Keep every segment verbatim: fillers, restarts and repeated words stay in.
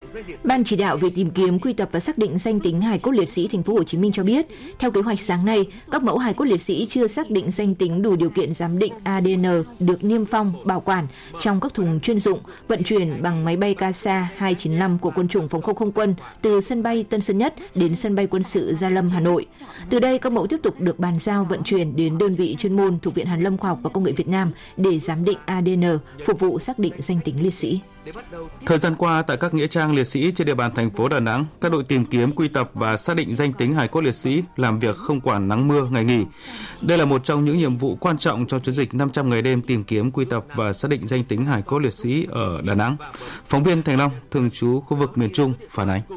Ban chỉ đạo về tìm kiếm, quy tập và xác định danh tính hài cốt liệt sĩ Thành phố Hồ Chí Minh cho biết, theo kế hoạch sáng nay, các mẫu hài cốt liệt sĩ chưa xác định danh tính đủ điều kiện giám định a đê en được niêm phong, bảo quản trong các thùng chuyên dụng, vận chuyển bằng máy bay Casa hai chín lăm của Quân chủng Phòng không Không quân từ sân bay Tân Sơn Nhất đến sân bay quân sự Gia Lâm, Hà Nội. Từ đây, các mẫu tiếp tục được bàn giao vận chuyển đến đơn vị chuyên môn thuộc Viện Hàn lâm Khoa học và Công nghệ Việt Nam để giám định a đê en, phục vụ xác định danh tính liệt sĩ. Thời gian qua, tại các nghĩa trang liệt sĩ trên địa bàn thành phố Đà Nẵng, các đội tìm kiếm, quy tập và xác định danh tính hài cốt liệt sĩ làm việc không quản nắng mưa, ngày nghỉ. Đây là một trong những nhiệm vụ quan trọng trong chiến dịch năm trăm ngày đêm tìm kiếm, quy tập và xác định danh tính hài cốt liệt sĩ ở Đà Nẵng. Phóng viên Thành Long, thường trú khu vực miền Trung, phản ánh.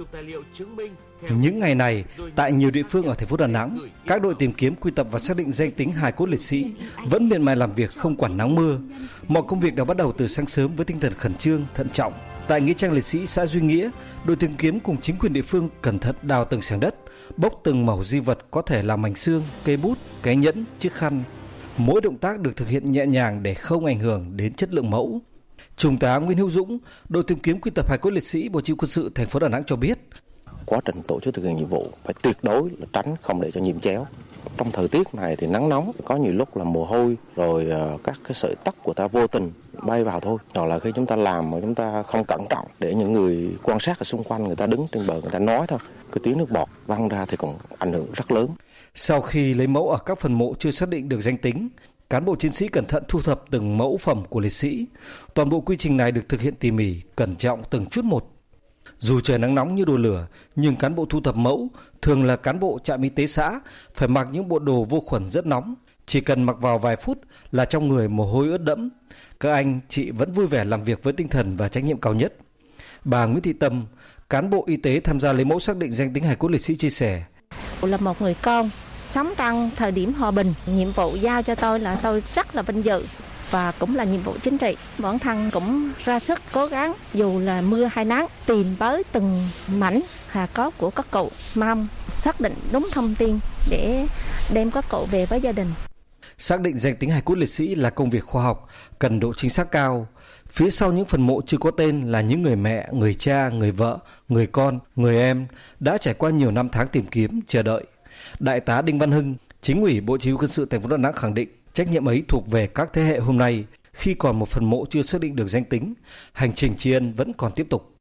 Những ngày này, tại nhiều địa phương ở thành phố Đà Nẵng, các đội tìm kiếm, quy tập và xác định danh tính hài cốt liệt sĩ vẫn miệt mài làm việc không quản nắng mưa. Mọi công việc đều bắt đầu từ sáng sớm với tinh thần khẩn trương, thận trọng. Tại nghĩa trang liệt sĩ xã Duy Nghĩa, đội tìm kiếm cùng chính quyền địa phương cẩn thận đào từng xẻng đất, bốc từng mẩu di vật có thể là mảnh xương, cây bút, cái nhẫn, chiếc khăn. Mỗi động tác được thực hiện nhẹ nhàng để không ảnh hưởng đến chất lượng mẫu. Trung tá Nguyễn Hữu Dũng, đội tìm kiếm, quy tập hài cốt liệt sĩ Bộ Chỉ huy Quân sự thành phố Đà Nẵng cho biết, quá trình tổ chức thực hiện nhiệm vụ phải tuyệt đối là tránh không để cho nhiễm chéo. Trong thời tiết này thì nắng nóng, có nhiều lúc là mồ hôi, rồi các cái sợi tóc của ta vô tình bay vào thôi. Hoặc là khi chúng ta làm mà chúng ta không cẩn trọng, để những người quan sát ở xung quanh người ta đứng trên bờ người ta nói thôi, cái tiếng nước bọt văng ra thì còn ảnh hưởng rất lớn. Sau khi lấy mẫu ở các phần mộ chưa xác định được danh tính, cán bộ chiến sĩ cẩn thận thu thập từng mẫu phẩm của liệt sĩ. Toàn bộ quy trình này được thực hiện tỉ mỉ, cẩn trọng từng chút một. Dù trời nắng nóng như đổ lửa, nhưng cán bộ thu thập mẫu, thường là cán bộ trạm y tế xã, phải mặc những bộ đồ vô khuẩn rất nóng. Chỉ cần mặc vào vài phút là trong người mồ hôi ướt đẫm. Các anh, chị vẫn vui vẻ làm việc với tinh thần và trách nhiệm cao nhất. Bà Nguyễn Thị Tâm, cán bộ y tế tham gia lấy mẫu xác định danh tính hài cốt liệt sĩ chia sẻ. Là một người con sống trong thời điểm hòa bình, nhiệm vụ giao cho tôi là tôi rất là vinh dự và cũng là nhiệm vụ chính trị. Bản thân cũng ra sức cố gắng dù là mưa hay nắng tìm tới từng mảnh hài cốt của các cụ, mong xác định đúng thông tin để đem các cụ về với gia đình. Xác định danh tính hài cốt liệt sĩ là công việc khoa học, cần độ chính xác cao. Phía sau những phần mộ chưa có tên là những người mẹ, người cha, người vợ, người con, người em đã trải qua nhiều năm tháng tìm kiếm, chờ đợi. Đại tá Đinh Văn Hưng, Chính ủy Bộ Chỉ huy Quân sự thành phố Đà Nẵng khẳng định trách nhiệm ấy thuộc về các thế hệ hôm nay. Khi còn một phần mộ chưa xác định được danh tính, hành trình tri ân vẫn còn tiếp tục.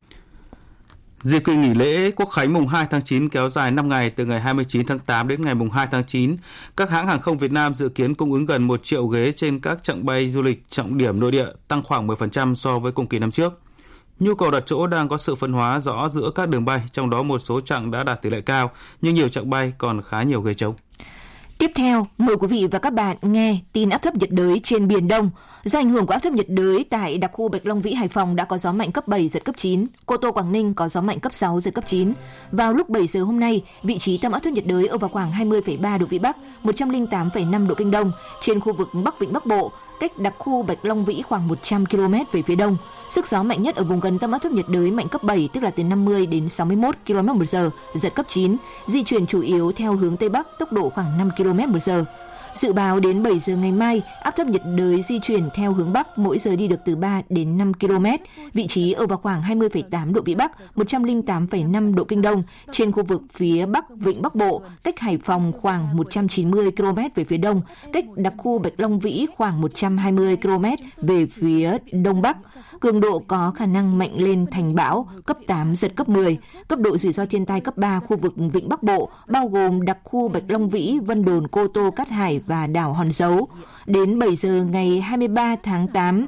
Dịp kỳ nghỉ lễ Quốc khánh mùng hai tháng chín kéo dài năm ngày từ ngày hai mươi chín tháng tám đến ngày mùng hai tháng chín, các hãng hàng không Việt Nam dự kiến cung ứng gần một triệu ghế trên các chặng bay du lịch trọng điểm nội địa, tăng khoảng mười phần trăm so với cùng kỳ năm trước. Nhu cầu đặt chỗ đang có sự phân hóa rõ giữa các đường bay, trong đó một số chặng đã đạt tỷ lệ cao, nhưng nhiều chặng bay còn khá nhiều ghế trống. Tiếp theo, mời quý vị và các bạn nghe tin áp thấp nhiệt đới trên Biển Đông. Do ảnh hưởng của áp thấp nhiệt đới tại đặc khu Bạch Long Vĩ, Hải Phòng đã có gió mạnh cấp bảy, giật cấp chín. Cô Tô, Quảng Ninh có gió mạnh cấp sáu, giật cấp chín. Vào lúc bảy giờ hôm nay, vị trí tâm áp thấp nhiệt đới ở vào khoảng hai mươi phẩy ba độ Vĩ Bắc, một trăm lẻ tám phẩy năm độ Kinh Đông, trên khu vực Bắc Vịnh Bắc Bộ, cách đặc khu Bạch Long Vĩ khoảng một trăm ki lô mét về phía đông. Sức gió mạnh nhất ở vùng gần tâm áp thấp nhiệt đới mạnh cấp bảy, tức là từ năm mươi đến sáu mươi mốt ki lô mét một giờ, giật cấp chín, di chuyển chủ yếu theo hướng Tây Bắc, tốc độ khoảng năm ki lô mét một giờ. Dự báo đến bảy giờ ngày mai, áp thấp nhiệt đới di chuyển theo hướng Bắc, mỗi giờ đi được từ ba đến năm ki lô mét, vị trí ở vào khoảng hai mươi phẩy tám độ Vĩ Bắc, một trăm lẻ tám phẩy năm độ Kinh Đông, trên khu vực phía Bắc Vịnh Bắc Bộ, cách Hải Phòng khoảng một trăm chín mươi ki lô mét về phía đông, cách đặc khu Bạch Long Vĩ khoảng một trăm hai mươi ki lô mét về phía đông bắc. Cường độ có khả năng mạnh lên thành bão, cấp tám, giật cấp mười. Cấp độ rủi ro thiên tai cấp ba, khu vực Vịnh Bắc Bộ, bao gồm đặc khu Bạch Long Vĩ, Vân Đồn, Cô Tô, Cát Hải và đảo Hòn Dấu. Đến bảy giờ ngày hai mươi ba tháng tám,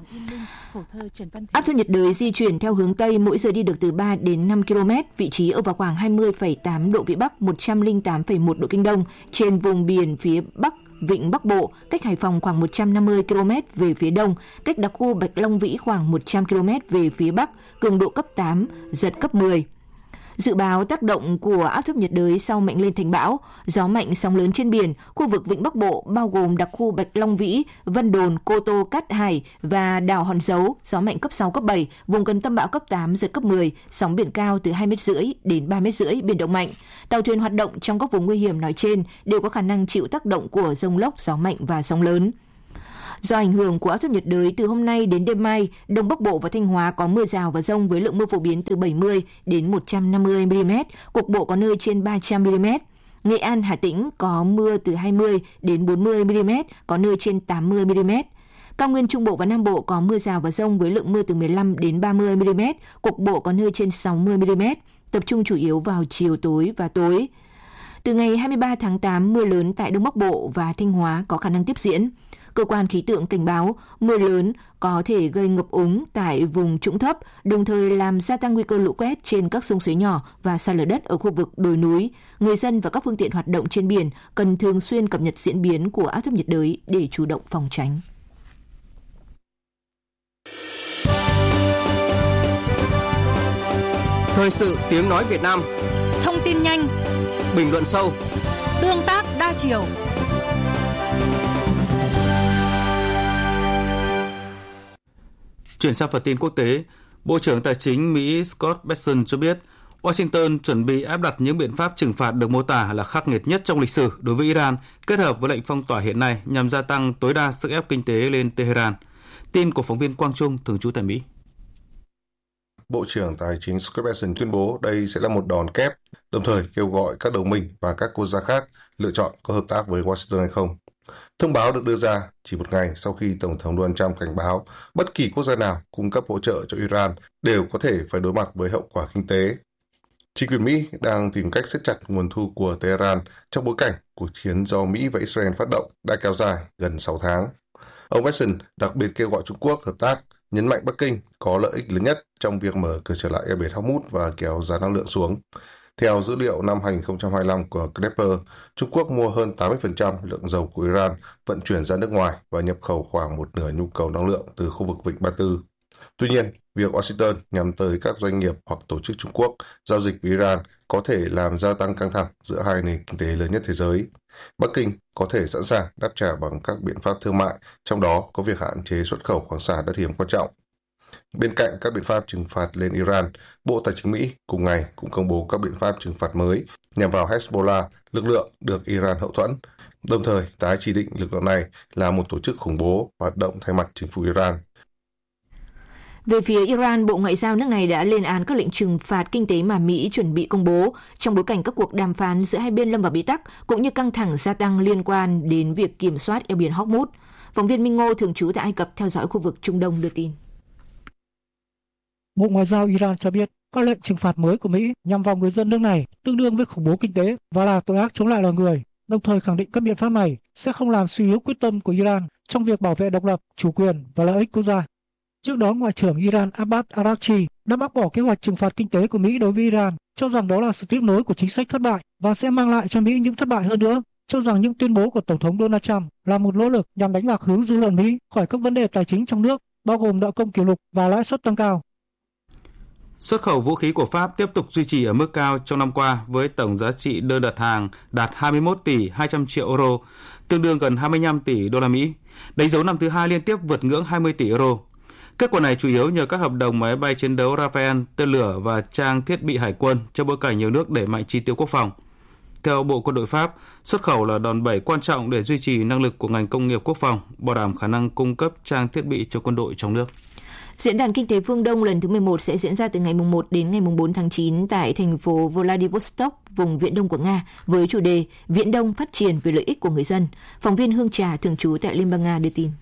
áp thấp nhiệt đới di chuyển theo hướng Tây, mỗi giờ đi được từ ba đến năm ki lô mét, vị trí ở vào khoảng hai mươi phẩy tám độ Vĩ Bắc, một trăm lẻ tám phẩy một độ Kinh Đông, trên vùng biển phía Bắc Vịnh Bắc Bộ, cách Hải Phòng khoảng một trăm năm mươi ki lô mét về phía đông, cách đặc khu Bạch Long Vĩ khoảng một trăm ki lô mét về phía bắc, cường độ cấp tám, giật cấp mười. Dự báo tác động của áp thấp nhiệt đới sau mạnh lên thành bão, gió mạnh sóng lớn trên biển, khu vực Vịnh Bắc Bộ bao gồm đặc khu Bạch Long Vĩ, Vân Đồn, Cô Tô, Cát Hải và đảo Hòn Dấu, gió mạnh cấp sáu, cấp bảy, vùng gần tâm bão cấp tám, giật cấp mười, sóng biển cao từ hai mét rưỡi đến ba mét rưỡi, biển động mạnh. Tàu thuyền hoạt động trong các vùng nguy hiểm nói trên đều có khả năng chịu tác động của dông lốc, gió mạnh và sóng lớn. Do ảnh hưởng của áp thấp nhiệt đới, từ hôm nay đến đêm mai, Đông Bắc Bộ và Thanh Hóa có mưa rào và dông với lượng mưa phổ biến từ bảy mươi đến một trăm năm mươi mi-li-mét, cục bộ có nơi trên ba trăm mi-li-mét. Nghệ An, Hà Tĩnh có mưa từ hai mươi đến bốn mươi mi-li-mét, có nơi trên tám mươi mi-li-mét. Cao nguyên Trung Bộ và Nam Bộ có mưa rào và dông với lượng mưa từ mười lăm đến ba mươi mi-li-mét, cục bộ có nơi trên sáu mươi mi-li-mét, tập trung chủ yếu vào chiều tối và tối. Từ ngày hai mươi ba tháng tám, mưa lớn tại Đông Bắc Bộ và Thanh Hóa có khả năng tiếp diễn. Cơ quan khí tượng cảnh báo mưa lớn có thể gây ngập úng tại vùng trũng thấp, đồng thời làm gia tăng nguy cơ lũ quét trên các sông suối nhỏ và sạt lở đất ở khu vực đồi núi. Người dân và các phương tiện hoạt động trên biển cần thường xuyên cập nhật diễn biến của áp thấp nhiệt đới để chủ động phòng tránh. Thời sự tiếng nói Việt Nam. Thông tin nhanh, bình luận sâu, tương tác đa chiều. Chuyển sang phần tin quốc tế, Bộ trưởng Tài chính Mỹ Scott Bessent cho biết Washington chuẩn bị áp đặt những biện pháp trừng phạt được mô tả là khắc nghiệt nhất trong lịch sử đối với Iran, kết hợp với lệnh phong tỏa hiện nay nhằm gia tăng tối đa sức ép kinh tế lên Tehran. Tin của phóng viên Quang Trung thường trú tại Mỹ. Bộ trưởng Tài chính Scott Bessent tuyên bố đây sẽ là một đòn kép, đồng thời kêu gọi các đồng minh và các quốc gia khác lựa chọn có hợp tác với Washington hay không. Thông báo được đưa ra chỉ một ngày sau khi Tổng thống Donald Trump cảnh báo bất kỳ quốc gia nào cung cấp hỗ trợ cho Iran đều có thể phải đối mặt với hậu quả kinh tế. Chính quyền Mỹ đang tìm cách siết chặt nguồn thu của Tehran trong bối cảnh cuộc chiến do Mỹ và Israel phát động đã kéo dài gần sáu tháng. Ông Bessent đặc biệt kêu gọi Trung Quốc hợp tác, nhấn mạnh Bắc Kinh có lợi ích lớn nhất trong việc mở cửa trở lại eo biển Hormuz và kéo giá năng lượng xuống. Theo dữ liệu năm hai không hai lăm của Clapper, Trung Quốc mua hơn tám mươi phần trăm lượng dầu của Iran vận chuyển ra nước ngoài và nhập khẩu khoảng một nửa nhu cầu năng lượng từ khu vực Vịnh Ba Tư. Tuy nhiên, việc Washington nhắm tới các doanh nghiệp hoặc tổ chức Trung Quốc giao dịch với Iran có thể làm gia tăng căng thẳng giữa hai nền kinh tế lớn nhất thế giới. Bắc Kinh có thể sẵn sàng đáp trả bằng các biện pháp thương mại, trong đó có việc hạn chế xuất khẩu khoáng sản đất hiếm quan trọng. Bên cạnh các biện pháp trừng phạt lên Iran, Bộ Tài chính Mỹ cùng ngày cũng công bố các biện pháp trừng phạt mới nhằm vào Hezbollah, lực lượng được Iran hậu thuẫn, đồng thời tái chỉ định lực lượng này là một tổ chức khủng bố hoạt động thay mặt chính phủ Iran. Về phía Iran, Bộ Ngoại giao nước này đã lên án các lệnh trừng phạt kinh tế mà Mỹ chuẩn bị công bố trong bối cảnh các cuộc đàm phán giữa hai bên lâm vào bế tắc cũng như căng thẳng gia tăng liên quan đến việc kiểm soát eo biển Hormuz. Phóng viên Minh Ngô thường trú tại Ai Cập theo dõi khu vực Trung Đông đưa tin. Bộ Ngoại giao Iran cho biết các lệnh trừng phạt mới của Mỹ nhằm vào người dân nước này tương đương với khủng bố kinh tế và là tội ác chống lại loài người, đồng thời khẳng định các biện pháp này sẽ không làm suy yếu quyết tâm của Iran trong việc bảo vệ độc lập, chủ quyền và lợi ích quốc gia. Trước đó, Ngoại trưởng Iran Abbas Araghchi đã bác bỏ kế hoạch trừng phạt kinh tế của Mỹ đối với Iran, cho rằng đó là sự tiếp nối của chính sách thất bại và sẽ mang lại cho Mỹ những thất bại hơn nữa, cho rằng những tuyên bố của Tổng thống Donald Trump là một nỗ lực nhằm đánh lạc hướng dư luận Mỹ khỏi các vấn đề tài chính trong nước, bao gồm nợ công kỷ lục và lãi suất tăng cao. Xuất khẩu vũ khí của Pháp tiếp tục duy trì ở mức cao trong năm qua với tổng giá trị đơn đặt hàng đạt hai mươi mốt tỷ hai trăm triệu euro, tương đương gần hai mươi lăm tỷ đô la Mỹ, đánh dấu năm thứ hai liên tiếp vượt ngưỡng hai mươi tỷ euro. Kết quả này chủ yếu nhờ các hợp đồng máy bay chiến đấu Rafale, tên lửa và trang thiết bị hải quân trong bối cảnh nhiều nước đẩy mạnh chi tiêu quốc phòng. Theo Bộ Quân đội Pháp, xuất khẩu là đòn bẩy quan trọng để duy trì năng lực của ngành công nghiệp quốc phòng, bảo đảm khả năng cung cấp trang thiết bị cho quân đội trong nước. Diễn đàn Kinh tế Phương Đông lần thứ mười một sẽ diễn ra từ ngày một đến ngày bốn tháng chín tại thành phố Vladivostok, vùng Viễn Đông của Nga, với chủ đề Viễn Đông phát triển vì lợi ích của người dân. Phóng viên Hương Trà thường trú tại Liên bang Nga đưa tin.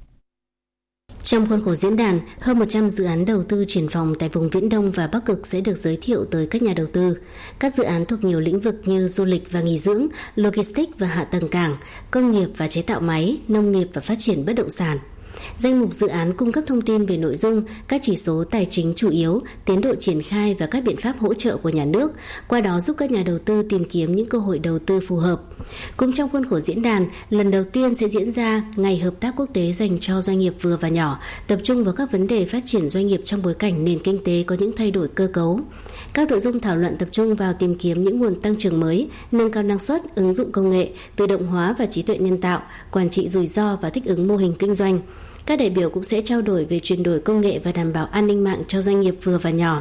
Trong khuôn khổ diễn đàn, hơn một trăm dự án đầu tư triển vọng tại vùng Viễn Đông và Bắc Cực sẽ được giới thiệu tới các nhà đầu tư. Các dự án thuộc nhiều lĩnh vực như du lịch và nghỉ dưỡng, logistics và hạ tầng cảng, công nghiệp và chế tạo máy, nông nghiệp và phát triển bất động sản. Danh mục dự án cung cấp thông tin về nội dung, các chỉ số tài chính chủ yếu, tiến độ triển khai và các biện pháp hỗ trợ của nhà nước, qua đó giúp các nhà đầu tư tìm kiếm những cơ hội đầu tư phù hợp. Cũng trong khuôn khổ diễn đàn, lần đầu tiên sẽ diễn ra Ngày Hợp tác Quốc tế dành cho doanh nghiệp vừa và nhỏ, tập trung vào các vấn đề phát triển doanh nghiệp trong bối cảnh nền kinh tế có những thay đổi cơ cấu. Các nội dung thảo luận tập trung vào tìm kiếm những nguồn tăng trưởng mới, nâng cao năng suất, ứng dụng công nghệ, tự động hóa và trí tuệ nhân tạo, quản trị rủi ro và thích ứng mô hình kinh doanh. Các đại biểu cũng sẽ trao đổi về chuyển đổi công nghệ và đảm bảo an ninh mạng cho doanh nghiệp vừa và nhỏ.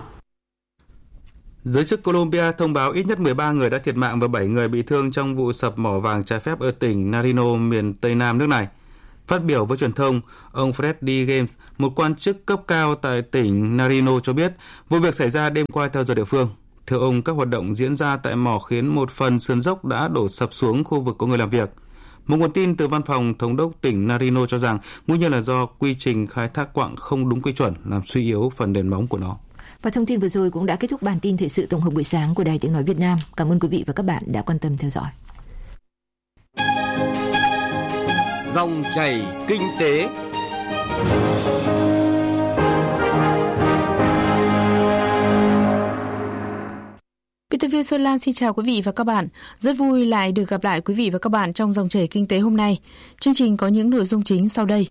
Giới chức Colombia thông báo ít nhất mười ba người đã thiệt mạng và bảy người bị thương trong vụ sập mỏ vàng trái phép ở tỉnh Nariño, miền Tây Nam nước này. Phát biểu với truyền thông, ông Freddy Games, một quan chức cấp cao tại tỉnh Nariño cho biết vụ việc xảy ra đêm qua theo giờ địa phương. Theo ông, các hoạt động diễn ra tại mỏ khiến một phần sườn dốc đã đổ sập xuống khu vực có người làm việc. Một nguồn tin từ văn phòng thống đốc tỉnh Nariño cho rằng nguyên nhân là do quy trình khai thác quặng không đúng quy chuẩn làm suy yếu phần nền móng của nó. Và thông tin vừa rồi cũng đã kết thúc bản tin thời sự tổng hợp buổi sáng của Đài Tiếng nói Việt Nam. Cảm ơn quý vị và các bạn đã quan tâm theo dõi. Dòng chảy kinh tế. Biên tập viên Xuân Lan xin chào quý vị và các bạn. Rất vui lại được gặp lại quý vị và các bạn trong dòng chảy kinh tế hôm nay. Chương trình có những nội dung chính sau đây.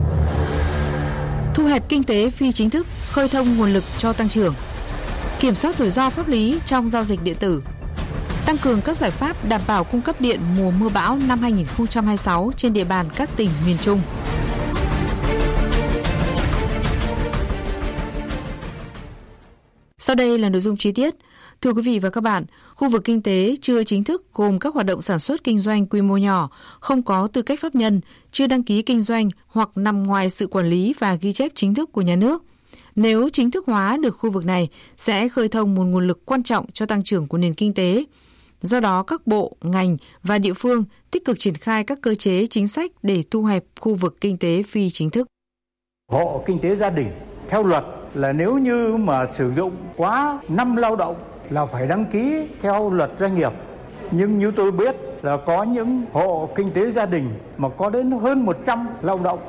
Thu hẹp kinh tế phi chính thức, khơi thông nguồn lực cho tăng trưởng. Kiểm soát rủi ro pháp lý trong giao dịch điện tử. Tăng cường các giải pháp đảm bảo cung cấp điện mùa mưa bão năm hai không hai sáu trên địa bàn các tỉnh miền Trung. Sau đây là nội dung chi tiết. Thưa quý vị và các bạn, khu vực kinh tế chưa chính thức gồm các hoạt động sản xuất kinh doanh quy mô nhỏ, không có tư cách pháp nhân, chưa đăng ký kinh doanh hoặc nằm ngoài sự quản lý và ghi chép chính thức của nhà nước. Nếu chính thức hóa được khu vực này, sẽ khơi thông một nguồn lực quan trọng cho tăng trưởng của nền kinh tế. Do đó, các bộ, ngành và địa phương tích cực triển khai các cơ chế chính sách để thu hẹp khu vực kinh tế phi chính thức. Hộ kinh tế gia đình, theo luật là nếu như mà sử dụng quá năm lao động là phải đăng ký theo luật doanh nghiệp. Nhưng như tôi biết là có những hộ kinh tế gia đình mà có đến hơn một trăm lao động.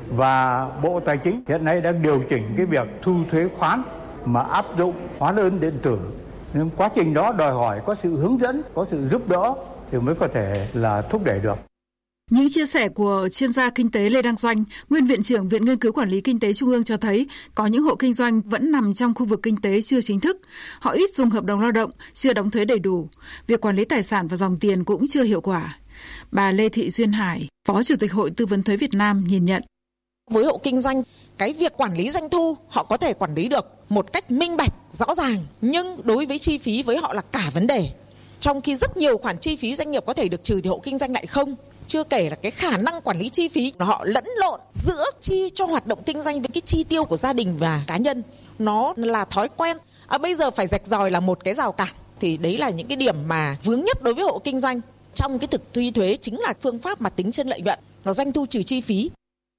Và Bộ Tài chính hiện nay đang điều chỉnh cái việc thu thuế khoán mà áp dụng hóa đơn điện tử. Nên quá trình đó đòi hỏi có sự hướng dẫn, có sự giúp đỡ thì mới có thể là thúc đẩy được. Những chia sẻ của chuyên gia kinh tế Lê Đăng Doanh, nguyên Viện trưởng Viện Nghiên cứu Quản lý Kinh tế Trung ương cho thấy có những hộ kinh doanh vẫn nằm trong khu vực kinh tế chưa chính thức. Họ ít dùng hợp đồng lao động, chưa đóng thuế đầy đủ. Việc quản lý tài sản và dòng tiền cũng chưa hiệu quả. Bà Lê Thị Duyên Hải, Phó Chủ tịch Hội Tư vấn Thuế Việt Nam nhìn nhận. Với hộ kinh doanh, cái việc quản lý doanh thu họ có thể quản lý được một cách minh bạch, rõ ràng. Nhưng đối với chi phí với họ là cả vấn đề. Trong khi rất nhiều khoản chi phí doanh nghiệp có thể được trừ thì hộ kinh doanh lại không. Chưa kể là cái khả năng quản lý chi phí họ lẫn lộn giữa chi cho hoạt động kinh doanh với cái chi tiêu của gia đình và cá nhân. Nó là thói quen. À, bây giờ phải rạch ròi là một cái rào cản. Thì đấy là những cái điểm mà vướng nhất đối với hộ kinh doanh. Trong cái thực thi thuế chính là phương pháp mà tính trên lợi nhuận, là doanh thu trừ chi phí.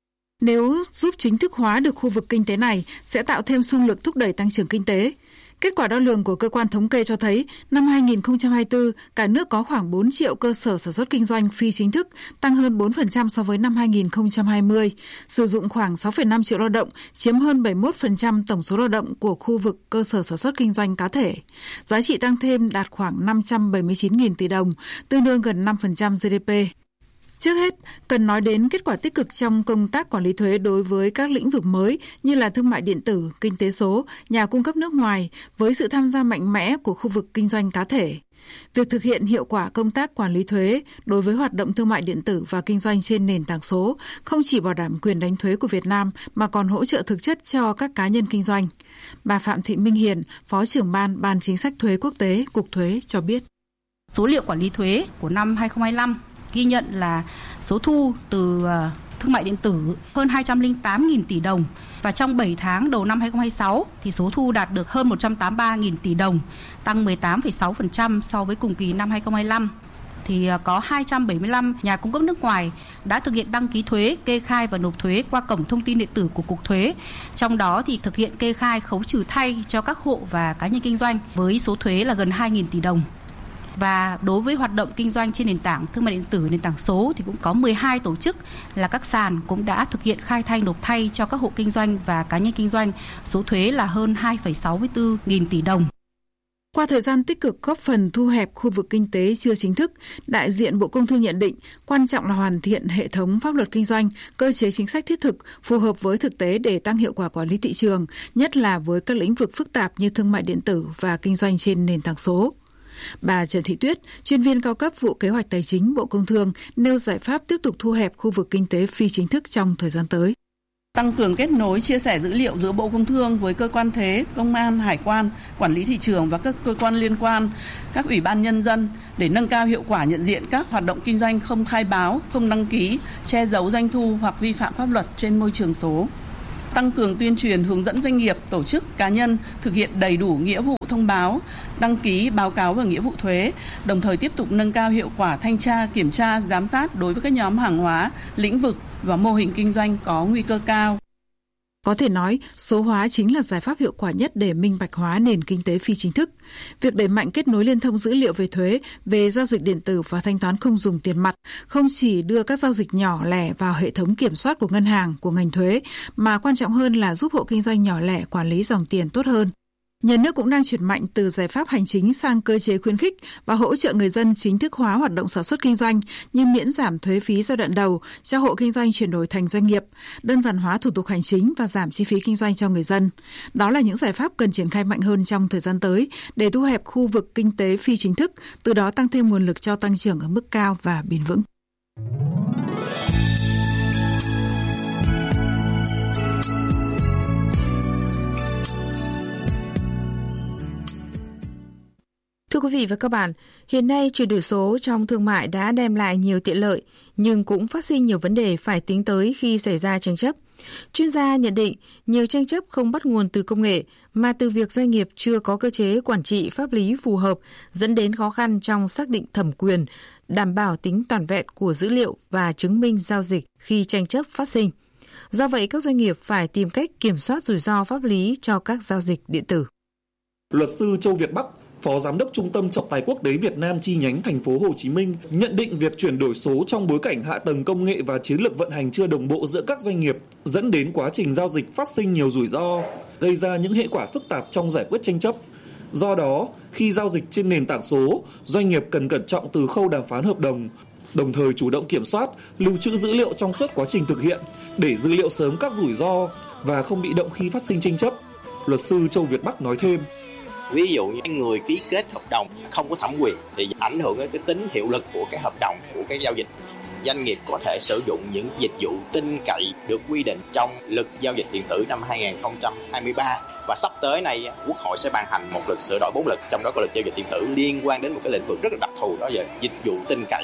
Nếu giúp chính thức hóa được khu vực kinh tế này sẽ tạo thêm xung lực thúc đẩy tăng trưởng kinh tế. Kết quả đo lường của cơ quan thống kê cho thấy năm hai không hai tư, cả nước có khoảng bốn triệu cơ sở sản xuất kinh doanh phi chính thức, tăng hơn bốn phần trăm so với năm hai không hai không, sử dụng khoảng sáu phẩy năm triệu lao động, chiếm hơn bảy mươi mốt phần trăm tổng số lao động của khu vực cơ sở sản xuất kinh doanh cá thể. Giá trị tăng thêm đạt khoảng năm trăm bảy mươi chín nghìn tỷ đồng, tương đương gần năm phần trăm giê đê pê. Trước hết, cần nói đến kết quả tích cực trong công tác quản lý thuế đối với các lĩnh vực mới như là thương mại điện tử, kinh tế số, nhà cung cấp nước ngoài với sự tham gia mạnh mẽ của khu vực kinh doanh cá thể. Việc thực hiện hiệu quả công tác quản lý thuế đối với hoạt động thương mại điện tử và kinh doanh trên nền tảng số không chỉ bảo đảm quyền đánh thuế của Việt Nam mà còn hỗ trợ thực chất cho các cá nhân kinh doanh. Bà Phạm Thị Minh Hiền, Phó trưởng ban Ban Chính sách Thuế Quốc tế, Cục Thuế cho biết. Số liệu quản lý thuế của năm hai không hai lăm ghi nhận là số thu từ thương mại điện tử hơn hai trăm lẻ tám nghìn tỷ đồng và trong bảy tháng đầu năm hai không hai sáu thì số thu đạt được hơn một trăm tám mươi ba nghìn tỷ đồng, tăng mười tám phẩy sáu phần trăm so với cùng kỳ năm hai không hai lăm. Thì có hai trăm bảy mươi lăm nhà cung cấp nước ngoài đã thực hiện đăng ký thuế, kê khai và nộp thuế qua cổng thông tin điện tử của Cục Thuế. Trong đó thì thực hiện kê khai khấu trừ thay cho các hộ và cá nhân kinh doanh với số thuế là gần hai nghìn tỷ đồng. Và đối với hoạt động kinh doanh trên nền tảng thương mại điện tử, nền tảng số thì cũng có mười hai tổ chức là các sàn cũng đã thực hiện khai thay nộp thay cho các hộ kinh doanh và cá nhân kinh doanh. Số thuế là hơn hai phẩy sáu mươi tư nghìn tỷ đồng. Qua thời gian tích cực góp phần thu hẹp khu vực kinh tế chưa chính thức, đại diện Bộ Công Thương nhận định quan trọng là hoàn thiện hệ thống pháp luật kinh doanh, cơ chế chính sách thiết thực, phù hợp với thực tế để tăng hiệu quả quản lý thị trường, nhất là với các lĩnh vực phức tạp như thương mại điện tử và kinh doanh trên nền tảng số. Bà Trần Thị Tuyết, chuyên viên cao cấp vụ kế hoạch tài chính Bộ Công Thương, nêu giải pháp tiếp tục thu hẹp khu vực kinh tế phi chính thức trong thời gian tới. tăng cường kết nối chia sẻ dữ liệu giữa Bộ Công Thương với cơ quan thuế, công an, hải quan, quản lý thị trường và các cơ quan liên quan, các ủy ban nhân dân để nâng cao hiệu quả nhận diện các hoạt động kinh doanh không khai báo, không đăng ký, che giấu doanh thu hoặc vi phạm pháp luật trên môi trường số. Tăng cường tuyên truyền hướng dẫn doanh nghiệp, tổ chức, cá nhân thực hiện đầy đủ nghĩa vụ thông báo, đăng ký, báo cáo và nghĩa vụ thuế, đồng thời tiếp tục nâng cao hiệu quả thanh tra, kiểm tra, giám sát đối với các nhóm hàng hóa, lĩnh vực và mô hình kinh doanh có nguy cơ cao. Có thể nói, số hóa chính là giải pháp hiệu quả nhất để minh bạch hóa nền kinh tế phi chính thức. Việc đẩy mạnh kết nối liên thông dữ liệu về thuế, về giao dịch điện tử và thanh toán không dùng tiền mặt không chỉ đưa các giao dịch nhỏ lẻ vào hệ thống kiểm soát của ngân hàng, của ngành thuế, mà quan trọng hơn là giúp hộ kinh doanh nhỏ lẻ quản lý dòng tiền tốt hơn. Nhà nước cũng đang chuyển mạnh từ giải pháp hành chính sang cơ chế khuyến khích và hỗ trợ người dân chính thức hóa hoạt động sản xuất kinh doanh như miễn giảm thuế phí giai đoạn đầu cho hộ kinh doanh chuyển đổi thành doanh nghiệp, đơn giản hóa thủ tục hành chính và giảm chi phí kinh doanh cho người dân. Đó là những giải pháp cần triển khai mạnh hơn trong thời gian tới để thu hẹp khu vực kinh tế phi chính thức, từ đó tăng thêm nguồn lực cho tăng trưởng ở mức cao và bền vững. Thưa quý vị và các bạn, hiện nay chuyển đổi số trong thương mại đã đem lại nhiều tiện lợi, nhưng cũng phát sinh nhiều vấn đề phải tính tới khi xảy ra tranh chấp. Chuyên gia nhận định nhiều tranh chấp không bắt nguồn từ công nghệ mà từ việc doanh nghiệp chưa có cơ chế quản trị pháp lý phù hợp, dẫn đến khó khăn trong xác định thẩm quyền, đảm bảo tính toàn vẹn của dữ liệu và chứng minh giao dịch khi tranh chấp phát sinh. Do vậy, các doanh nghiệp phải tìm cách kiểm soát rủi ro pháp lý cho các giao dịch điện tử. Luật sư Châu Việt Bắc, Phó Giám đốc Trung tâm Trọng tài Quốc tế Việt Nam chi nhánh Thành phố Hồ Chí Minh nhận định việc chuyển đổi số trong bối cảnh hạ tầng công nghệ và chiến lược vận hành chưa đồng bộ giữa các doanh nghiệp dẫn đến quá trình giao dịch phát sinh nhiều rủi ro, gây ra những hệ quả phức tạp trong giải quyết tranh chấp. Do đó, khi giao dịch trên nền tảng số, doanh nghiệp cần cẩn trọng từ khâu đàm phán hợp đồng, đồng thời chủ động kiểm soát, lưu trữ dữ liệu trong suốt quá trình thực hiện để dữ liệu sớm các rủi ro và không bị động khi phát sinh tranh chấp. Luật sư Châu Việt Bắc nói thêm. Ví dụ như người ký kết hợp đồng không có thẩm quyền thì ảnh hưởng đến cái tính hiệu lực của cái hợp đồng, của cái giao dịch. Doanh nghiệp có thể sử dụng những dịch vụ tin cậy được quy định trong Luật Giao dịch điện tử năm hai không hai ba, và sắp tới này Quốc hội sẽ ban hành một luật sửa đổi bốn luật, trong đó có Luật Giao dịch điện tử liên quan đến một cái lĩnh vực rất là đặc thù, đó là dịch vụ tin cậy.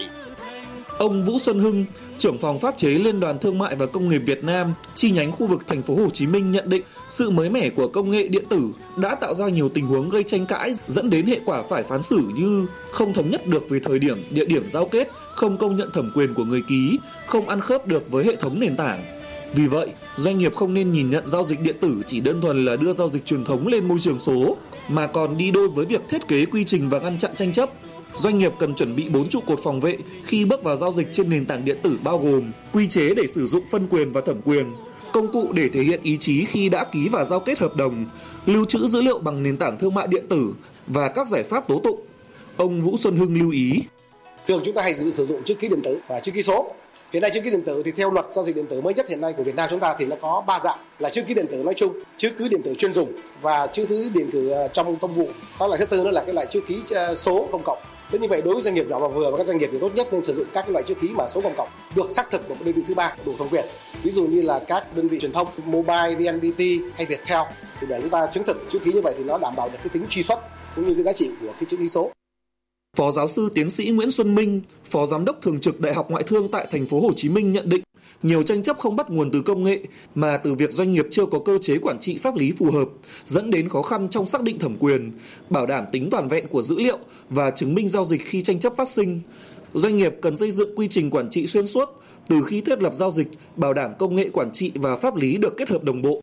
Ông Vũ Xuân Hưng, trưởng phòng pháp chế Liên đoàn Thương mại và Công nghiệp Việt Nam, chi nhánh khu vực Thành phố Hồ Chí Minh nhận định sự mới mẻ của công nghệ điện tử đã tạo ra nhiều tình huống gây tranh cãi, dẫn đến hệ quả phải phán xử như không thống nhất được về thời điểm, địa điểm giao kết, không công nhận thẩm quyền của người ký, không ăn khớp được với hệ thống nền tảng. Vì vậy, doanh nghiệp không nên nhìn nhận giao dịch điện tử chỉ đơn thuần là đưa giao dịch truyền thống lên môi trường số, mà còn đi đôi với việc thiết kế quy trình và ngăn chặn tranh chấp. Doanh nghiệp cần chuẩn bị bốn trụ cột phòng vệ khi bước vào giao dịch trên nền tảng điện tử, bao gồm quy chế để sử dụng phân quyền và thẩm quyền, công cụ để thể hiện ý chí khi đã ký và giao kết hợp đồng, lưu trữ dữ liệu bằng nền tảng thương mại điện tử và các giải pháp tố tụng. Ông Vũ Xuân Hưng lưu ý. Thường chúng ta hay sử dụng chữ ký điện tử và chữ ký số. Hiện nay chữ ký điện tử thì theo luật giao dịch điện tử mới nhất hiện nay của Việt Nam chúng ta thì nó có ba dạng là chữ ký điện tử nói chung, chữ ký điện tử chuyên dùng và chữ ký điện tử trong công vụ. Đó là thứ tư, đó là cái loại chữ ký số công cộng. Thế như vậy đối với doanh nghiệp nhỏ và vừa và các doanh nghiệp thì tốt nhất nên sử dụng các cái loại chữ ký mà số công cộng được xác thực của đơn vị thứ ba đủ thẩm quyền. Ví dụ như là các đơn vị truyền thông Mobile, vê en pê tê hay Viettel thì để chúng ta chứng thực chữ ký như vậy thì nó đảm bảo được cái tính truy xuất cũng như cái giá trị của cái chữ ký số. Phó giáo sư tiến sĩ Nguyễn Xuân Minh, Phó Giám đốc Thường trực Đại học Ngoại thương tại Thành phố Hồ Chí Minh nhận định nhiều tranh chấp không bắt nguồn từ công nghệ mà từ việc doanh nghiệp chưa có cơ chế quản trị pháp lý phù hợp, dẫn đến khó khăn trong xác định thẩm quyền, bảo đảm tính toàn vẹn của dữ liệu và chứng minh giao dịch khi tranh chấp phát sinh. Doanh nghiệp cần xây dựng quy trình quản trị xuyên suốt từ khi thiết lập giao dịch, bảo đảm công nghệ quản trị và pháp lý được kết hợp đồng bộ.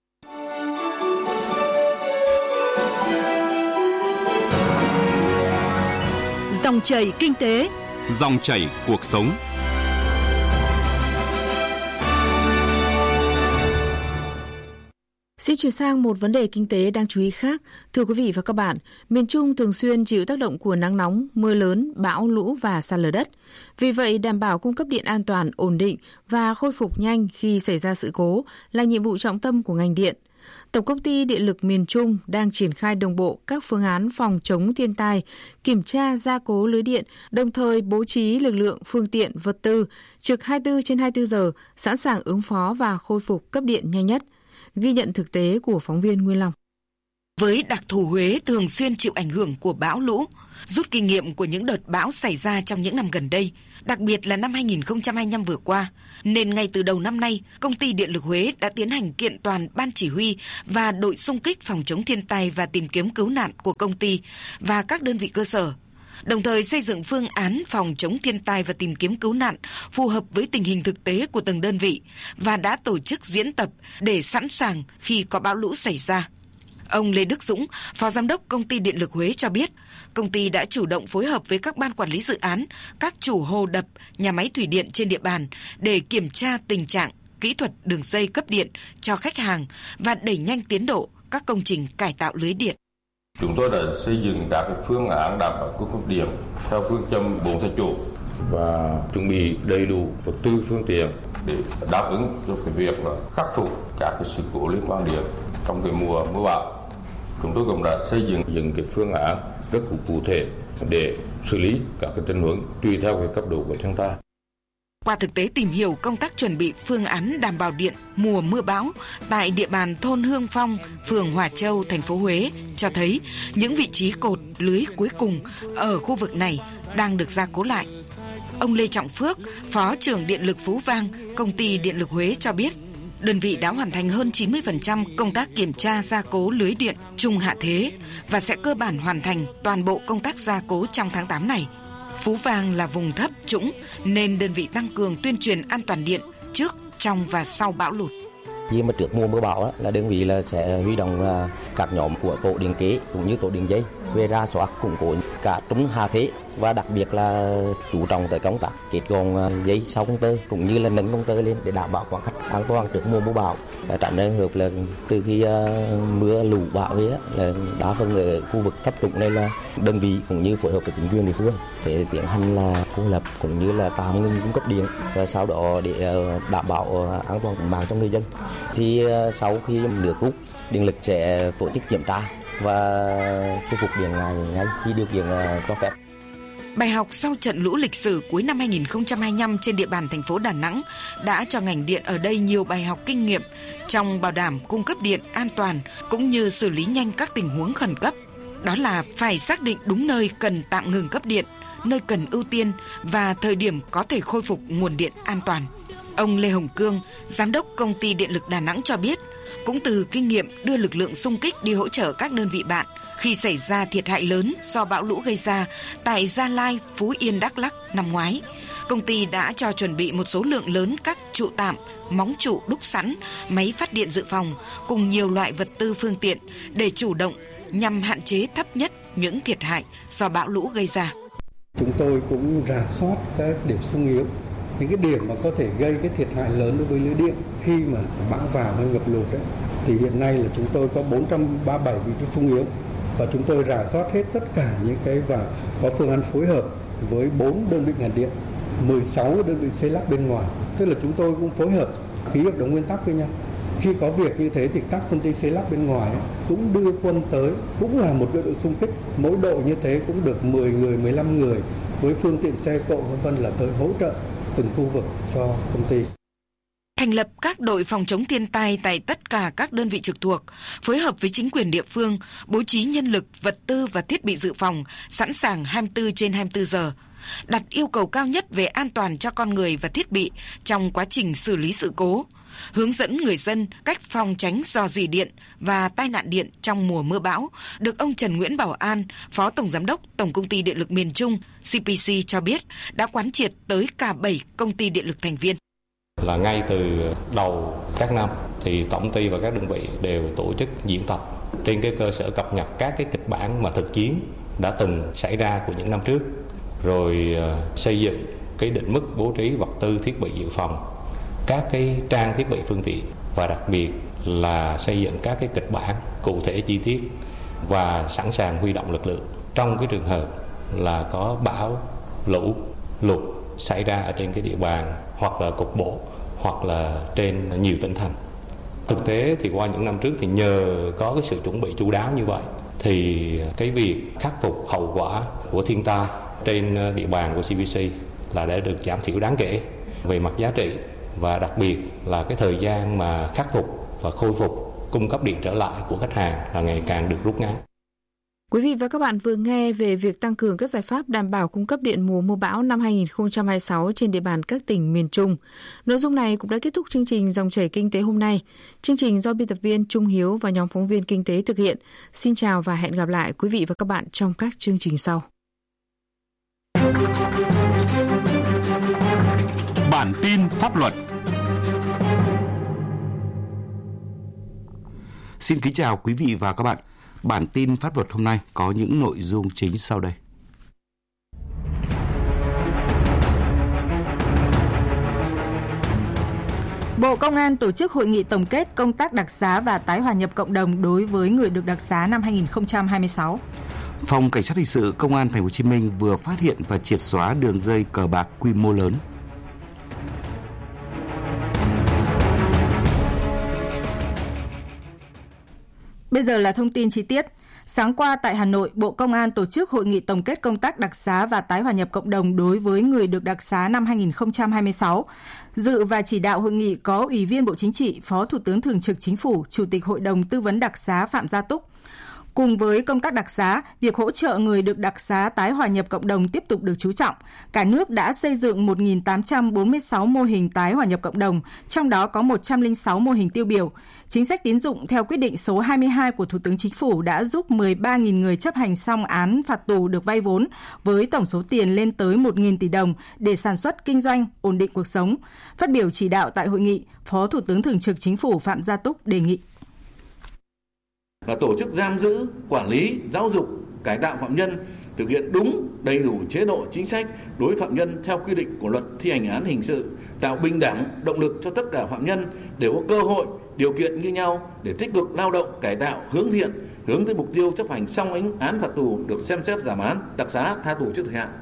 Dòng chảy kinh tế, dòng chảy cuộc sống. Xin chuyển sang một vấn đề kinh tế đáng chú ý khác. Thưa quý vị và các bạn, miền Trung thường xuyên chịu tác động của nắng nóng, mưa lớn, bão, lũ và sạt lở đất. Vì vậy, đảm bảo cung cấp điện an toàn, ổn định và khôi phục nhanh khi xảy ra sự cố là nhiệm vụ trọng tâm của ngành điện. Tổng công ty Điện lực miền Trung đang triển khai đồng bộ các phương án phòng chống thiên tai, kiểm tra gia cố lưới điện, đồng thời bố trí lực lượng, phương tiện, vật tư trực hai mươi bốn trên hai mươi bốn giờ, sẵn sàng ứng phó và khôi phục cấp điện nhanh nhất. Ghi nhận thực tế của phóng viên Nguyên Long. Với đặc thù Huế thường xuyên chịu ảnh hưởng của bão lũ, rút kinh nghiệm của những đợt bão xảy ra trong những năm gần đây, đặc biệt là năm hai nghìn không trăm hai mươi lăm vừa qua, nên ngay từ đầu năm nay, Công ty Điện lực Huế đã tiến hành kiện toàn ban chỉ huy và đội xung kích phòng chống thiên tai và tìm kiếm cứu nạn của công ty và các đơn vị cơ sở, đồng thời xây dựng phương án phòng chống thiên tai và tìm kiếm cứu nạn phù hợp với tình hình thực tế của từng đơn vị và đã tổ chức diễn tập để sẵn sàng khi có bão lũ xảy ra. Ông Lê Đức Dũng, Phó Giám đốc Công ty Điện lực Huế cho biết, công ty đã chủ động phối hợp với các ban quản lý dự án, các chủ hồ đập, nhà máy thủy điện trên địa bàn để kiểm tra tình trạng, kỹ thuật đường dây cấp điện cho khách hàng và đẩy nhanh tiến độ các công trình cải tạo lưới điện. Chúng tôi đã xây dựng các phương án đảm bảo cung cấp điện theo phương châm bốn tại chỗ và chuẩn bị đầy đủ vật tư phương tiện để đáp ứng cho cái việc là khắc phục các cái sự cố liên quan điện trong cái mùa mưa bão. Chúng tôi cũng đã xây dựng những cái phương án rất cụ thể để xử lý các cái tình huống tùy theo cái cấp độ của chúng ta. Qua thực tế tìm hiểu công tác chuẩn bị phương án đảm bảo điện mùa mưa bão tại địa bàn thôn Hương Phong, phường Hòa Châu, thành phố Huế cho thấy những vị trí cột lưới cuối cùng ở khu vực này đang được gia cố lại. Ông Lê Trọng Phước, Phó trưởng Điện lực Phú Vang, Công ty Điện lực Huế cho biết, đơn vị đã hoàn thành hơn chín mươi phần trăm công tác kiểm tra gia cố lưới điện trung hạ thế và sẽ cơ bản hoàn thành toàn bộ công tác gia cố trong tháng tám này. Phú Vang là vùng thấp trũng nên đơn vị tăng cường tuyên truyền an toàn điện trước, trong và sau bão lụt. Khi mà trước mùa mưa bão á, là đơn vị là sẽ huy động các nhóm của tổ điện kế cũng như tổ điện dây về ra soát củng cố cả trung hạ thế và đặc biệt là chú trọng tới công tác kết gọn dây sau công tơ cũng như là nâng công tơ lên để đảm bảo khoảng cách an toàn trước mùa mưa bão. Tránh trường hợp là từ khi mưa lũ bão về là đa phần ở khu vực thấp trũng này là đơn vị cũng như phối hợp với chính quyền địa phương để tiến hành là cô lập cũng như là tạm ngưng cung cấp điện và sau đó để đảm bảo an toàn tính mạng cho người dân. Thì sau khi nước rút, điện lực sẽ tổ chức kiểm tra và khôi phục điện ngay khi điều kiện cho phép. Bài học sau trận lũ lịch sử cuối năm hai nghìn không trăm hai mươi lăm trên địa bàn thành phố Đà Nẵng đã cho ngành điện ở đây nhiều bài học kinh nghiệm trong bảo đảm cung cấp điện an toàn cũng như xử lý nhanh các tình huống khẩn cấp. Đó là phải xác định đúng nơi cần tạm ngừng cấp điện, nơi cần ưu tiên và thời điểm có thể khôi phục nguồn điện an toàn. Ông Lê Hồng Cương, Giám đốc Công ty Điện lực Đà Nẵng cho biết, cũng từ kinh nghiệm đưa lực lượng xung kích đi hỗ trợ các đơn vị bạn khi xảy ra thiệt hại lớn do bão lũ gây ra tại Gia Lai, Phú Yên, Đắk Lắk năm ngoái, công ty đã cho chuẩn bị một số lượng lớn các trụ tạm, móng trụ đúc sẵn, máy phát điện dự phòng cùng nhiều loại vật tư phương tiện để chủ động nhằm hạn chế thấp nhất những thiệt hại do bão lũ gây ra. Chúng tôi cũng rà soát các điểm xung yếu, những cái điểm mà có thể gây cái thiệt hại lớn đối với lưới điện khi mà bão vào hay ngập lụt ấy, thì hiện nay là chúng tôi có bốn trăm ba mươi bảy vị trí xung yếu và chúng tôi rà soát hết tất cả những cái và có phương án phối hợp với bốn đơn vị ngành điện, mười sáu đơn vị xây lắp bên ngoài, tức là chúng tôi cũng phối hợp ký hợp đồng nguyên tắc với nhau. Khi có việc như thế thì các công ty xây lắp bên ngoài ấy, cũng đưa quân tới, cũng là một đội xung kích, mỗi đội như thế cũng được mười người, mười lăm người với phương tiện xe cộ vân vân là tới hỗ trợ từng khu vực cho công ty. Thành lập các đội phòng chống thiên tai tại tất cả các đơn vị trực thuộc, phối hợp với chính quyền địa phương, bố trí nhân lực, vật tư và thiết bị dự phòng, sẵn sàng hai mươi bốn trên hai mươi bốn giờ, đặt yêu cầu cao nhất về an toàn cho con người và thiết bị trong quá trình xử lý sự cố, hướng dẫn người dân cách phòng tránh rò rỉ điện và tai nạn điện trong mùa mưa bão, được ông Trần Nguyễn Bảo An, Phó Tổng Giám đốc Tổng Công ty Điện lực miền Trung xê pê xê cho biết đã quán triệt tới cả bảy công ty điện lực thành viên. Là ngay từ đầu các năm thì tổng ty và các đơn vị đều tổ chức diễn tập trên cái cơ sở cập nhật các cái kịch bản mà thực chiến đã từng xảy ra của những năm trước, rồi uh, xây dựng cái định mức bố trí vật tư thiết bị dự phòng, các cái trang thiết bị phương tiện và đặc biệt là xây dựng các cái kịch bản cụ thể chi tiết và sẵn sàng huy động lực lượng trong cái trường hợp là có bão, lũ, lụt xảy ra ở trên cái địa bàn hoặc là cục bộ hoặc là trên nhiều tỉnh thành. Thực tế thì qua những năm trước thì nhờ có cái sự chuẩn bị chu đáo như vậy thì cái việc khắc phục hậu quả của thiên tai trên địa bàn của xê bê xê là đã được giảm thiểu đáng kể về mặt giá trị, và đặc biệt là cái thời gian mà khắc phục và khôi phục cung cấp điện trở lại của khách hàng là ngày càng được rút ngắn. Quý vị và các bạn vừa nghe về việc tăng cường các giải pháp đảm bảo cung cấp điện mùa mưa bão năm hai không hai sáu trên địa bàn các tỉnh miền Trung. Nội dung này cũng đã kết thúc chương trình Dòng chảy kinh tế hôm nay. Chương trình do biên tập viên Trung Hiếu và nhóm phóng viên kinh tế thực hiện. Xin chào và hẹn gặp lại quý vị và các bạn trong các chương trình sau. Bản tin pháp luật. Xin kính chào quý vị và các bạn. Bản tin pháp luật hôm nay có những nội dung chính sau đây. Bộ Công an tổ chức hội nghị tổng kết công tác đặc xá và tái hòa nhập cộng đồng đối với người được đặc xá năm hai không hai sáu. Phòng Cảnh sát hình sự Công an Thành phố Hồ Chí Minh vừa phát hiện và triệt xóa đường dây cờ bạc quy mô lớn. Bây giờ là thông tin chi tiết. Sáng qua tại Hà Nội, Bộ Công an tổ chức hội nghị tổng kết công tác đặc xá và tái hòa nhập cộng đồng đối với người được đặc xá năm hai không hai sáu. Dự và chỉ đạo hội nghị có Ủy viên Bộ Chính trị, Phó Thủ tướng Thường trực Chính phủ, Chủ tịch Hội đồng Tư vấn đặc xá Phạm Gia Túc. Cùng với công tác đặc xá, việc hỗ trợ người được đặc xá tái hòa nhập cộng đồng tiếp tục được chú trọng. Cả nước đã xây dựng một nghìn tám trăm bốn mươi sáu mô hình tái hòa nhập cộng đồng, trong đó có một trăm lẻ sáu mô hình tiêu biểu. Chính sách tín dụng theo quyết định số hai mươi hai của Thủ tướng Chính phủ đã giúp mười ba nghìn người chấp hành xong án phạt tù được vay vốn, với tổng số tiền lên tới một nghìn tỷ đồng để sản xuất, kinh doanh, ổn định cuộc sống. Phát biểu chỉ đạo tại hội nghị, Phó Thủ tướng Thường trực Chính phủ Phạm Gia Túc đề nghị là tổ chức giam giữ, quản lý, giáo dục, cải tạo phạm nhân, thực hiện đúng, đầy đủ chế độ chính sách đối với phạm nhân theo quy định của Luật Thi hành án hình sự, tạo bình đẳng, động lực cho tất cả phạm nhân đều có cơ hội, điều kiện như nhau để tích cực lao động, cải tạo, hướng thiện, hướng tới mục tiêu chấp hành xong án phạt tù được xem xét giảm án, đặc xá, tha tù trước thời hạn.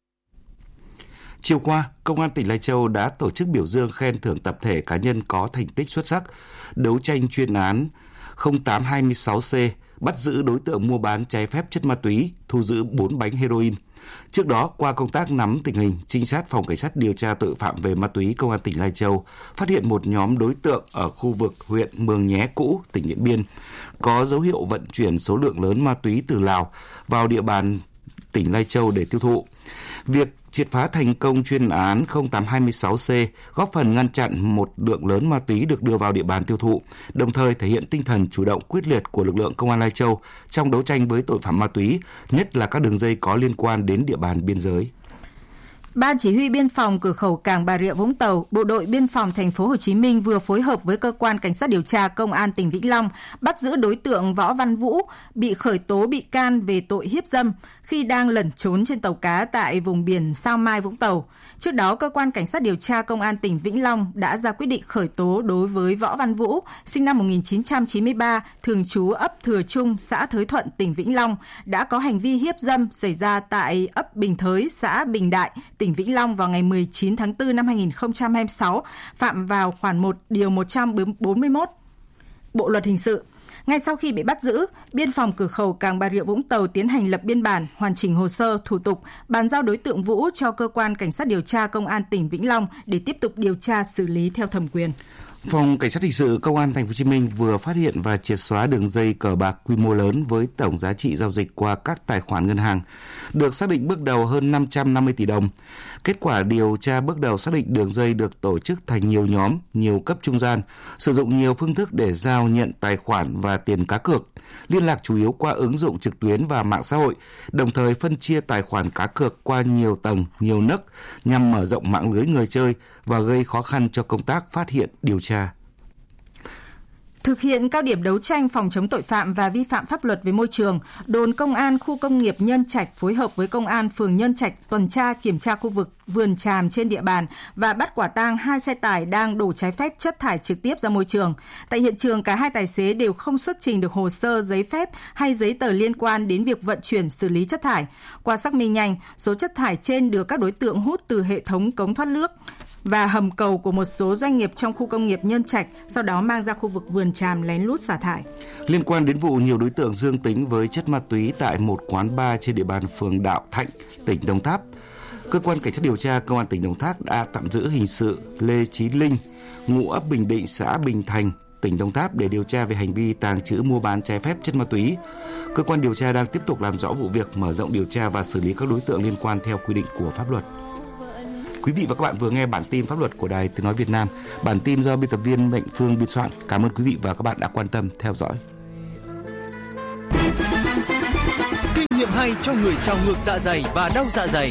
Chiều qua, Công an tỉnh Lai Châu đã tổ chức biểu dương khen thưởng tập thể cá nhân có thành tích xuất sắc, đấu tranh chuyên án không tám hai sáu C, bắt giữ đối tượng mua bán trái phép chất ma túy, thu giữ bốn bánh heroin. Trước đó, qua công tác nắm tình hình, trinh sát Phòng Cảnh sát điều tra tội phạm về ma túy Công an tỉnh Lai Châu phát hiện một nhóm đối tượng ở khu vực huyện Mường Nhé Cũ, tỉnh Điện Biên, có dấu hiệu vận chuyển số lượng lớn ma túy từ Lào vào địa bàn tỉnh Lai Châu để tiêu thụ. Việc triệt phá thành công chuyên án không tám hai sáu C góp phần ngăn chặn một lượng lớn ma túy được đưa vào địa bàn tiêu thụ, đồng thời thể hiện tinh thần chủ động quyết liệt của lực lượng Công an Lai Châu trong đấu tranh với tội phạm ma túy, nhất là các đường dây có liên quan đến địa bàn biên giới. Ban Chỉ huy Biên phòng Cửa khẩu Cảng Bà Rịa Vũng Tàu, Bộ đội Biên phòng Thành phố Hồ Chí Minh vừa phối hợp với cơ quan cảnh sát điều tra Công an tỉnh Vĩnh Long bắt giữ đối tượng Võ Văn Vũ bị khởi tố bị can về tội hiếp dâm khi đang lẩn trốn trên tàu cá tại vùng biển Sao Mai, Vũng Tàu. Trước đó, cơ quan cảnh sát điều tra Công an tỉnh Vĩnh Long đã ra quyết định khởi tố đối với Võ Văn Vũ, sinh năm một nghìn chín trăm chín mươi ba, thường trú ấp Thừa Trung, xã Thới Thuận, tỉnh Vĩnh Long, đã có hành vi hiếp dâm xảy ra tại ấp Bình Thới, xã Bình Đại, tỉnh Vĩnh Long vào ngày mười chín tháng tư năm hai không hai sáu, phạm vào khoản một điều một trăm bốn mươi mốt Bộ Luật Hình sự. Ngay sau khi bị bắt giữ, Biên phòng Cửa khẩu Cảng Bà Rịa Vũng Tàu tiến hành lập biên bản, hoàn chỉnh hồ sơ, thủ tục, bàn giao đối tượng Vũ cho cơ quan cảnh sát điều tra Công an tỉnh Vĩnh Long để tiếp tục điều tra xử lý theo thẩm quyền. Phòng Cảnh sát hình sự Công an Thành phố Hồ Chí Minh vừa phát hiện và triệt xóa đường dây cờ bạc quy mô lớn với tổng giá trị giao dịch qua các tài khoản ngân hàng, được xác định bước đầu hơn năm trăm năm mươi tỷ đồng. Kết quả điều tra bước đầu xác định đường dây được tổ chức thành nhiều nhóm, nhiều cấp trung gian, sử dụng nhiều phương thức để giao nhận tài khoản và tiền cá cược, liên lạc chủ yếu qua ứng dụng trực tuyến và mạng xã hội, đồng thời phân chia tài khoản cá cược qua nhiều tầng, nhiều nấc nhằm mở rộng mạng lưới người chơi và gây khó khăn cho công tác phát hiện, điều tra. Thực hiện cao điểm đấu tranh phòng chống tội phạm và vi phạm pháp luật về môi trường, đồn công an khu công nghiệp Nhân Trạch phối hợp với công an phường Nhân Trạch tuần tra kiểm tra khu vực vườn tràm trên địa bàn và bắt quả tang hai xe tải đang đổ trái phép chất thải trực tiếp ra môi trường. Tại hiện trường, cả hai tài xế đều không xuất trình được hồ sơ, giấy phép hay giấy tờ liên quan đến việc vận chuyển xử lý chất thải. Qua xác minh nhanh, số chất thải trên được các đối tượng hút từ hệ thống cống thoát nước và hầm cầu của một số doanh nghiệp trong khu công nghiệp Nhân Trạch, sau đó mang ra khu vực vườn tràm lén lút xả thải. Liên quan đến vụ nhiều đối tượng dương tính với chất ma túy tại một quán bar trên địa bàn phường Đạo Thạnh, tỉnh Đồng Tháp, cơ quan cảnh sát điều tra công an tỉnh Đồng Tháp đã tạm giữ hình sự Lê Chí Linh, ngụ ấp Bình Định, xã Bình Thành, tỉnh Đồng Tháp để điều tra về hành vi tàng trữ mua bán trái phép chất ma túy. Cơ quan điều tra đang tiếp tục làm rõ vụ việc, mở rộng điều tra và xử lý các đối tượng liên quan theo quy định của pháp luật. Quý vị và các bạn vừa nghe bản tin pháp luật của Đài Tiếng nói Việt Nam. Bản tin do biên tập viên Mạnh Phương biên soạn. Cảm ơn quý vị và các bạn đã quan tâm theo dõi. Kinh nghiệm hay cho người trào ngược dạ dày và đau dạ dày.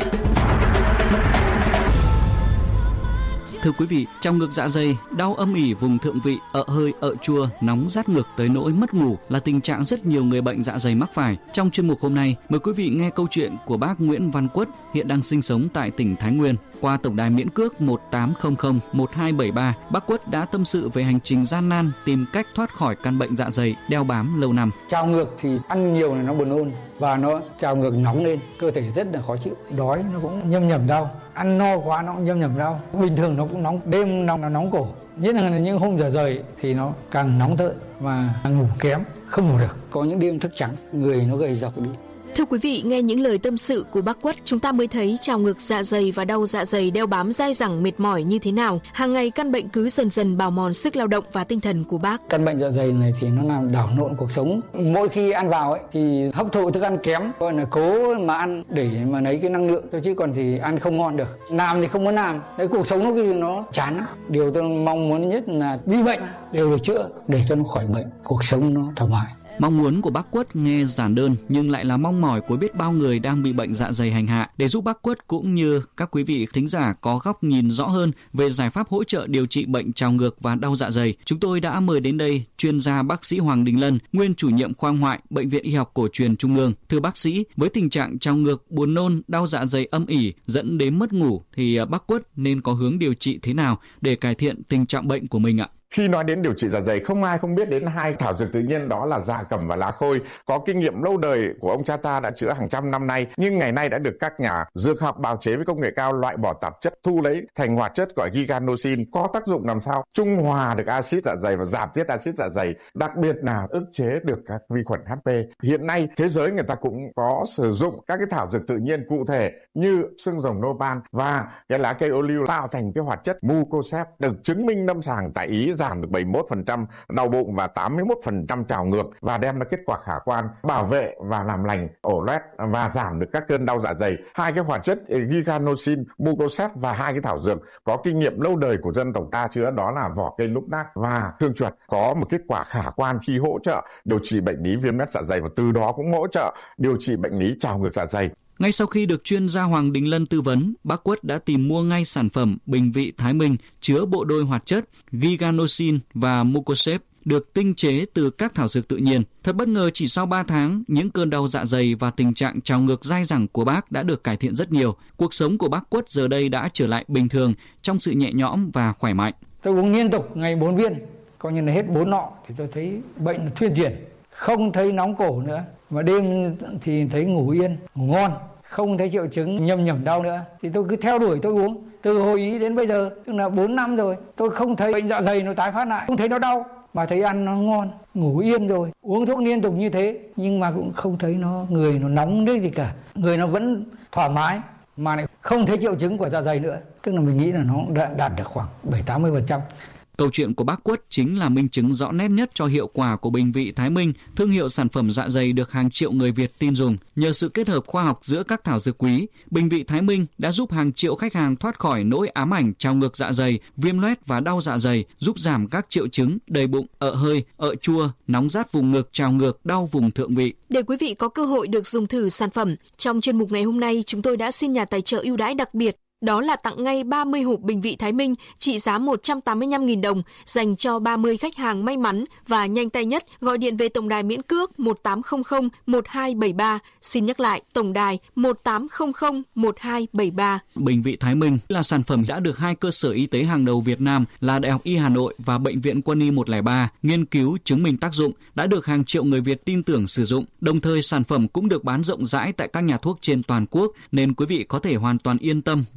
Thưa quý vị, trào ngược dạ dày, đau âm ỉ vùng thượng vị, ợ hơi, ợ chua, nóng rát ngực tới nỗi mất ngủ là tình trạng rất nhiều người bệnh dạ dày mắc phải. Trong chuyên mục hôm nay, mời quý vị nghe câu chuyện của bác Nguyễn Văn Quất, hiện đang sinh sống tại tỉnh Thái Nguyên. Qua tổng đài miễn cước một tám không không một hai bảy ba, bác Quất đã tâm sự về hành trình gian nan tìm cách thoát khỏi căn bệnh dạ dày đeo bám lâu năm. Trào ngược thì ăn nhiều là nó buồn nôn và nó trào ngược nóng lên, cơ thể rất là khó chịu, đói nó cũng nhâm nhầm đau, ăn no quá nó cũng nhâm nhầm đau. Bình thường nó cũng nóng, đêm nóng nó nóng cổ, nhất là những hôm giờ rời thì nó càng nóng thợ và ngủ kém, không ngủ được. Có những đêm thức trắng, người nó gầy dọc đi. Thưa quý vị, nghe những lời tâm sự của bác Quất, chúng ta mới thấy trào ngược dạ dày và đau dạ dày đeo bám dai dẳng mệt mỏi như thế nào. Hàng ngày căn bệnh cứ dần dần bào mòn sức lao động và tinh thần của bác. Căn bệnh dạ dày này thì nó làm đảo lộn cuộc sống. Mỗi khi ăn vào ấy thì hấp thụ thức ăn kém, gọi là cố mà ăn để mà lấy cái năng lượng thôi, chứ còn thì ăn không ngon được. Làm thì không muốn làm, đấy cuộc sống nó cái nó chán. Điều tôi mong muốn nhất là bị bệnh đều được chữa để cho nó khỏi bệnh, cuộc sống nó thoải mái. Mong muốn của bác Quất nghe giản đơn nhưng lại là mong mỏi của biết bao người đang bị bệnh dạ dày hành hạ. Để giúp bác Quất cũng như các quý vị thính giả có góc nhìn rõ hơn về giải pháp hỗ trợ điều trị bệnh trào ngược và đau dạ dày, chúng tôi đã mời đến đây chuyên gia bác sĩ Hoàng Đình Lân, nguyên chủ nhiệm khoa ngoại Bệnh viện Y học Cổ truyền Trung ương. Thưa bác sĩ, với tình trạng trào ngược, buồn nôn, đau dạ dày âm ỉ dẫn đến mất ngủ thì bác Quất nên có hướng điều trị thế nào để cải thiện tình trạng bệnh của mình ạ? Khi nói đến điều trị dạ dày, không ai không biết đến hai thảo dược tự nhiên, đó là dạ cẩm và lá khôi. Có kinh nghiệm lâu đời của ông cha ta đã chữa hàng trăm năm nay, nhưng ngày nay đã được các nhà dược học bào chế với công nghệ cao loại bỏ tạp chất, thu lấy thành hoạt chất gọi giganosin, có tác dụng làm sao trung hòa được axit dạ dày và giảm tiết axit dạ dày, đặc biệt là ức chế được các vi khuẩn hát pê. Hiện nay thế giới người ta cũng có sử dụng các cái thảo dược tự nhiên cụ thể như xương rồng nopal và cái lá cây ô liu tạo thành cái hoạt chất mucosep, được chứng minh lâm sàng tại Ý giảm được bảy mươi mốt phần trăm đau bụng và tám mươi mốt phần trăm trào ngược và đem lại kết quả khả quan, bảo vệ và làm lành ổ loét và giảm được các cơn đau dạ dày. Hai cái hoạt chất giganosin, mucosep và hai cái thảo dược có kinh nghiệm lâu đời của dân tộc ta chữa, đó là vỏ cây núc nác và thương chuột, có một kết quả khả quan khi hỗ trợ điều trị bệnh lý viêm loét dạ dày và từ đó cũng hỗ trợ điều trị bệnh lý trào ngược dạ dày. Ngay sau khi được chuyên gia Hoàng Đình Lân tư vấn, bác Quất đã tìm mua ngay sản phẩm Bình vị Thái Minh chứa bộ đôi hoạt chất giganosin và mucosep được tinh chế từ các thảo dược tự nhiên. Thật bất ngờ, chỉ sau ba tháng, những cơn đau dạ dày và tình trạng trào ngược dai dẳng của bác đã được cải thiện rất nhiều. Cuộc sống của bác Quất giờ đây đã trở lại bình thường trong sự nhẹ nhõm và khỏe mạnh. Tôi uống liên tục ngày bốn viên, coi như là hết bốn nọ thì tôi thấy bệnh thuyên chuyển, không thấy nóng cổ nữa. Mà đêm thì thấy ngủ yên, ngủ ngon, không thấy triệu chứng nhâm nhẩm đau nữa. Thì tôi cứ theo đuổi tôi uống, từ hồi ý đến bây giờ, tức là bốn năm rồi, tôi không thấy bệnh dạ dày nó tái phát lại, không thấy nó đau, mà thấy ăn nó ngon, ngủ yên rồi, uống thuốc liên tục như thế, nhưng mà cũng không thấy nó người nó nóng đấy gì cả, người nó vẫn thoải mái, mà lại không thấy triệu chứng của dạ dày nữa. Tức là mình nghĩ là nó đã đạt được khoảng bảy tám mươi phần trăm. Câu chuyện của bác Quất chính là minh chứng rõ nét nhất cho hiệu quả của Bình vị Thái Minh, thương hiệu sản phẩm dạ dày được hàng triệu người Việt tin dùng. Nhờ sự kết hợp khoa học giữa các thảo dược quý, Bình vị Thái Minh đã giúp hàng triệu khách hàng thoát khỏi nỗi ám ảnh trào ngược dạ dày, viêm loét và đau dạ dày, giúp giảm các triệu chứng đầy bụng, ợ hơi, ợ chua, nóng rát vùng ngực, trào ngược, đau vùng thượng vị. Để quý vị có cơ hội được dùng thử sản phẩm, trong chuyên mục ngày hôm nay chúng tôi đã xin nhà tài trợ ưu đãi đặc biệt. Đó là tặng ngay ba mươi hộp Bình vị Thái Minh trị giá một trăm tám mươi lăm nghìn đồng dành cho ba mươi khách hàng may mắn và nhanh tay nhất gọi điện về tổng đài miễn cước một tám không không một hai bảy ba. Xin nhắc lại, tổng đài một tám không không một hai bảy ba. Bình vị Thái Minh là sản phẩm đã được hai cơ sở y tế hàng đầu Việt Nam là Đại học Y Hà Nội và Bệnh viện Quân y một không ba nghiên cứu chứng minh tác dụng, đã được hàng triệu người Việt tin tưởng sử dụng. Đồng thời sản phẩm cũng được bán rộng rãi tại các nhà thuốc trên toàn quốc, nên quý vị có thể hoàn toàn yên tâm về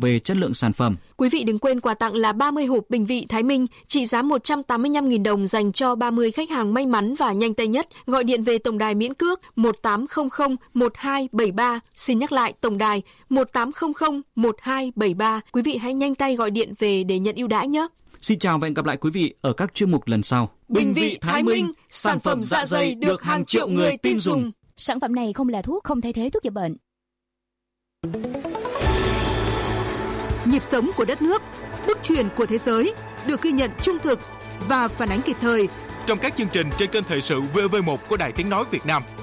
về chất lượng sản phẩm. Quý vị đừng quên quà tặng là ba mươi hộp bình vị Thái Minh trị giá một trăm tám mươi lăm nghìn đồng dành cho ba mươi khách hàng may mắn và nhanh tay nhất. Gọi điện về tổng đài miễn cước một tám không không một hai bảy ba. Xin nhắc lại tổng đài một tám không không một hai bảy ba. Quý vị hãy nhanh tay gọi điện về để nhận ưu đãi nhé. Xin chào và hẹn gặp lại quý vị ở các chuyên mục lần sau. Bình vị Thái Minh, sản phẩm dạ dày được hàng triệu người tin dùng. Sản phẩm này không là thuốc, không thay thế thuốc chữa bệnh. Nhịp sống của đất nước, bước chuyển của thế giới được ghi nhận trung thực và phản ánh kịp thời trong các chương trình trên kênh thời sự vê o vê một của Đài Tiếng nói Việt Nam.